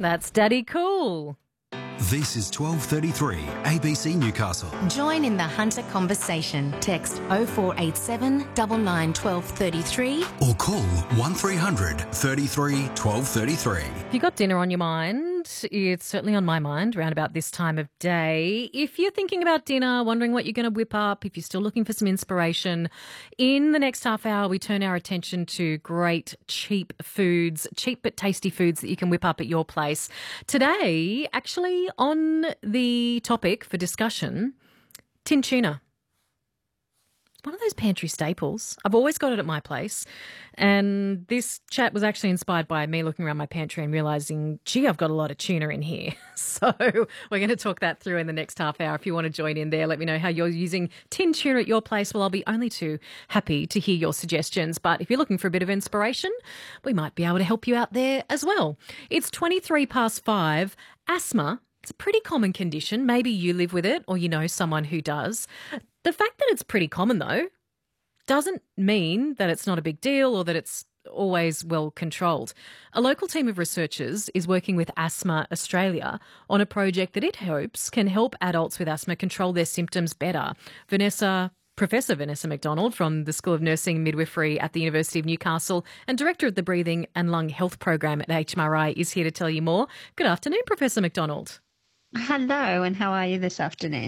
That's Daddy Cool. This is 12:33 ABC Newcastle. Join in the Hunter conversation. Text 0487 99 1233 Or call 1300 33 1233. If you got dinner on your mind, it's certainly on my mind around about this time of day. If you're thinking about dinner, wondering what you're going to whip up, if you're still looking for some inspiration, in the next half hour we turn our attention to great cheap foods, cheap but tasty foods that you can whip up at your place. Today, actually on the topic for discussion, tin tuna. One of those pantry staples. I've always got it at my place. And this chat was actually inspired by me looking around my pantry and realising, gee, I've got a lot of tuna in here. So we're going to talk that through in the next half hour. If you want to join in there, let me know how you're using tin tuna at your place. Well, I'll be only too happy to hear your suggestions. But if you're looking for a bit of inspiration, we might be able to help you out there as well. It's 5:23. Asthma. It's a pretty common condition. Maybe you live with it or you know someone who does. The fact that it's pretty common, though, doesn't mean that it's not a big deal or that it's always well controlled. A local team of researchers is working with Asthma Australia on a project that it hopes can help adults with asthma control their symptoms better. Professor Vanessa McDonald from the School of Nursing and Midwifery at the University of Newcastle and Director of the Breathing and Lung Health Program at HMRI is here to tell you more. Good afternoon, Professor McDonald. Hello, and how are you this afternoon?